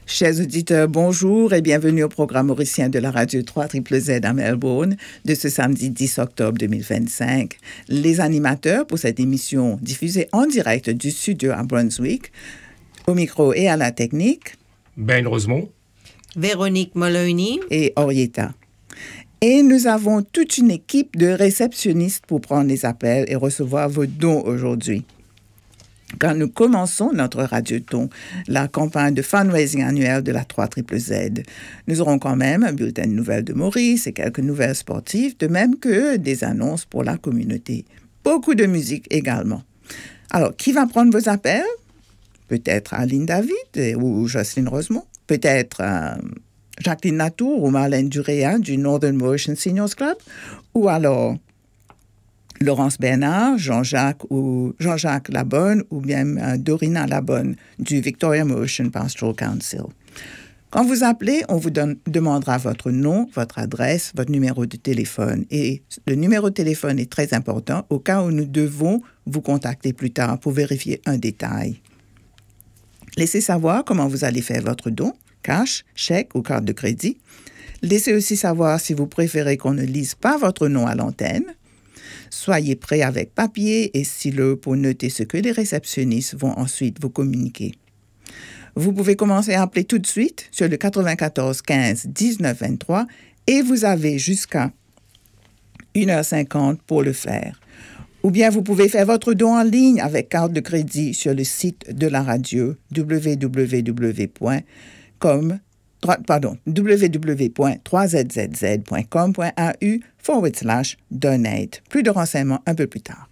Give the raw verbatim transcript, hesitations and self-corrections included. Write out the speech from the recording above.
Chers auditeurs, bonjour et bienvenue au programme mauricien de la radio trois Z Z à Melbourne de ce samedi dix octobre deux mille vingt-cinq. Les animateurs pour cette émission diffusée en direct du studio à Brunswick, au micro et à la technique, Ben Rosemont, Véronique Moloney et Orietta. Et nous avons toute une équipe de réceptionnistes pour prendre les appels et recevoir vos dons aujourd'hui. Quand nous commençons notre radioton, la campagne de fundraising annuelle de la trois Z Z, nous aurons quand même un bulletin de nouvelles de Maurice et quelques nouvelles sportives, de même que des annonces pour la communauté. Beaucoup de musique également. Alors, qui va prendre vos appels? Peut-être Aline David ou Jocelyne Rosemont. Peut-être euh, Jacqueline Latour ou Marlène Duréa du Northern Mauritian Seniors Club. Ou alors Laurence Bernard, Jean-Jacques ou Jean-Jacques Labonne ou bien euh, Dorina Labonne du Victoria Mauritian Pastoral Council. Quand vous appelez, on vous donne, demandera votre nom, votre adresse, votre numéro de téléphone. Et le numéro de téléphone est très important au cas où nous devons vous contacter plus tard pour vérifier un détail. Laissez savoir comment vous allez faire votre don, cash, chèque ou carte de crédit. Laissez aussi savoir si vous préférez qu'on ne lise pas votre nom à l'antenne. Soyez prêts avec papier et stylo pour noter ce que les réceptionnistes vont ensuite vous communiquer. Vous pouvez commencer à appeler tout de suite sur le quatre-vingt-quatorze quinze dix-neuf vingt-trois et vous avez jusqu'à une heure cinquante pour le faire. Ou bien vous pouvez faire votre don en ligne avec carte de crédit sur le site de la radio w w w point com pardon, w w w point trois z z z point com point a u forward slash donate. Plus de renseignements un peu plus tard.